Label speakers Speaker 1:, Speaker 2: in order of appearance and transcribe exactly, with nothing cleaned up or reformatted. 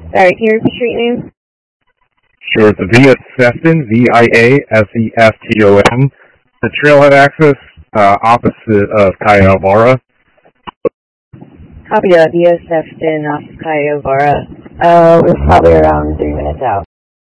Speaker 1: Sorry, can you repeat street name?
Speaker 2: Sure, it's Via Sefton, V I A S E F T O N. The trailhead access uh, opposite of Cayo Alvara.
Speaker 1: Copy that, Via Sefton off Cayo Alvara. Uh, we're probably around three minutes out.